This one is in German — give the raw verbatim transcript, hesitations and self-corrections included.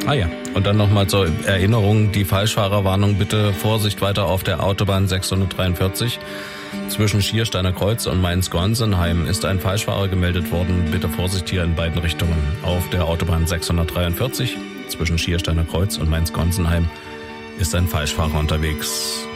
Ah ja, und dann nochmal zur Erinnerung, die Falschfahrerwarnung, bitte Vorsicht weiter auf der Autobahn sechshundertdreiundvierzig. Zwischen Schiersteiner Kreuz und Mainz-Gonsenheim ist ein Falschfahrer gemeldet worden. Bitte Vorsicht hier in beiden Richtungen. Auf der Autobahn sechshundertdreiundvierzig zwischen Schiersteiner Kreuz und Mainz-Gonsenheim ist ein Falschfahrer unterwegs.